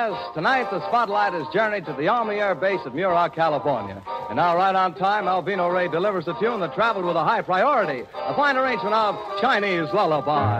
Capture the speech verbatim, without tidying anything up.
Jazz. Tonight, the spotlight has journeyed to the Army Air Base at Muroc, California. And now, right on time, Alvino Ray delivers a tune that traveled with a high priority, a fine arrangement of Chinese Lullaby.